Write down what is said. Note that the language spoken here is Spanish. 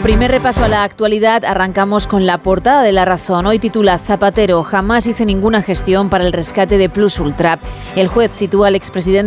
Primer repaso a la actualidad, arrancamos con la portada de La Razón. Hoy titula Zapatero, jamás hice ninguna gestión para el rescate de Plus Ultra. El juez sitúa al expresidente